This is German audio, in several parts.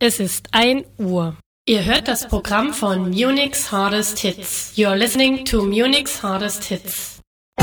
Es ist 1 Uhr. Ihr hört das Programm von Munich's Hardest Hits. You're listening to Munich's Hardest Hits.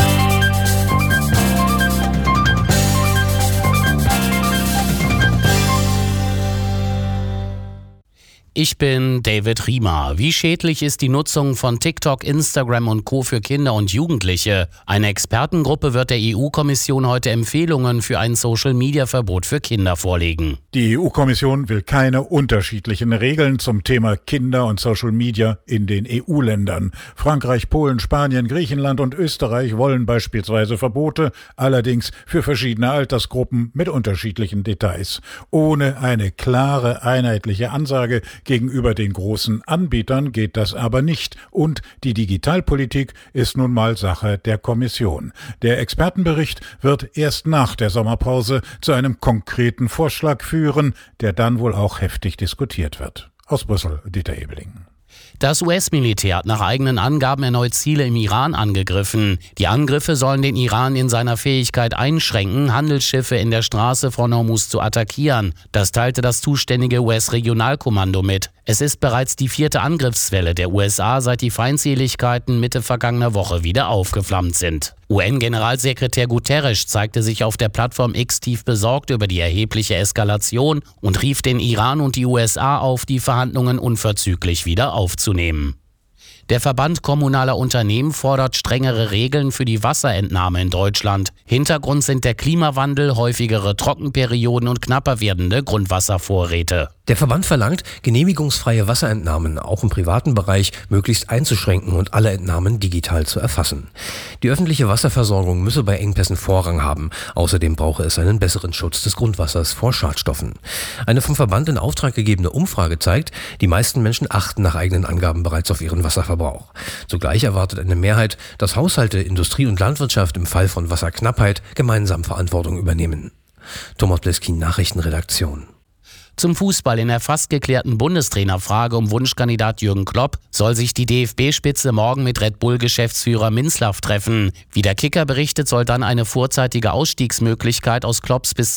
Ich bin David Riemer. Wie schädlich ist die Nutzung von TikTok, Instagram und Co. für Kinder und Jugendliche? Eine Expertengruppe wird der EU-Kommission heute Empfehlungen für ein Social-Media-Verbot für Kinder vorlegen. Die EU-Kommission will keine unterschiedlichen Regeln zum Thema Kinder und Social Media in den EU-Ländern. Frankreich, Polen, Spanien, Griechenland und Österreich wollen beispielsweise Verbote, allerdings für verschiedene Altersgruppen mit unterschiedlichen Details. Ohne eine klare, einheitliche Ansage gegenüber den großen Anbietern geht das aber nicht. Und die Digitalpolitik ist nun mal Sache der Kommission. Der Expertenbericht wird erst nach der Sommerpause zu einem konkreten Vorschlag führen, der dann wohl auch heftig diskutiert wird. Aus Brüssel, Dieter Ebeling. Das US-Militär hat nach eigenen Angaben erneut Ziele im Iran angegriffen. Die Angriffe sollen den Iran in seiner Fähigkeit einschränken, Handelsschiffe in der Straße von Hormuz zu attackieren. Das teilte das zuständige US-Regionalkommando mit. Es ist bereits die 4. Angriffswelle der USA, seit die Feindseligkeiten Mitte vergangener Woche wieder aufgeflammt sind. UN-Generalsekretär Guterres zeigte sich auf der Plattform X tief besorgt über die erhebliche Eskalation und rief den Iran und die USA auf, die Verhandlungen unverzüglich wieder aufzunehmen. Der Verband kommunaler Unternehmen fordert strengere Regeln für die Wasserentnahme in Deutschland. Hintergrund sind der Klimawandel, häufigere Trockenperioden und knapper werdende Grundwasservorräte. Der Verband verlangt, genehmigungsfreie Wasserentnahmen auch im privaten Bereich möglichst einzuschränken und alle Entnahmen digital zu erfassen. Die öffentliche Wasserversorgung müsse bei Engpässen Vorrang haben. Außerdem brauche es einen besseren Schutz des Grundwassers vor Schadstoffen. Eine vom Verband in Auftrag gegebene Umfrage zeigt, die meisten Menschen achten nach eigenen Angaben bereits auf ihren Wasserverbrauch. Zugleich erwartet eine Mehrheit, dass Haushalte, Industrie und Landwirtschaft im Fall von Wasserknappheit gemeinsam Verantwortung übernehmen. Thomas Bleskin, Nachrichtenredaktion. Zum Fußball: in der fast geklärten Bundestrainerfrage um Wunschkandidat Jürgen Klopp soll sich die DFB-Spitze morgen mit Red Bull-Geschäftsführer Minzlaff treffen. Wie der Kicker berichtet, soll dann eine vorzeitige Ausstiegsmöglichkeit aus Klopps bis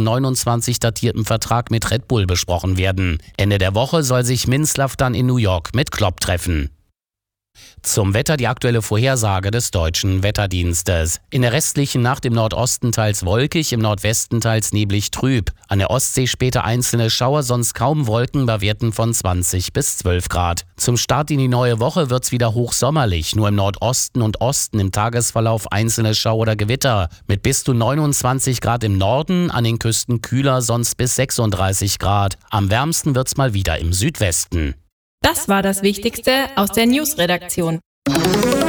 2029 datierten Vertrag mit Red Bull besprochen werden. Ende der Woche soll sich Minzlaff dann in New York mit Klopp treffen. Zum Wetter die aktuelle Vorhersage des Deutschen Wetterdienstes. In der restlichen Nacht im Nordosten teils wolkig, im Nordwesten teils neblig trüb. An der Ostsee später einzelne Schauer, sonst kaum Wolken bei Werten von 20 bis 12 Grad. Zum Start in die neue Woche wird's wieder hochsommerlich. Nur im Nordosten und Osten im Tagesverlauf einzelne Schauer oder Gewitter. Mit bis zu 29 Grad im Norden, an den Küsten kühler, sonst bis 36 Grad. Am wärmsten wird's mal wieder im Südwesten. Das war das Wichtigste aus der News-Redaktion.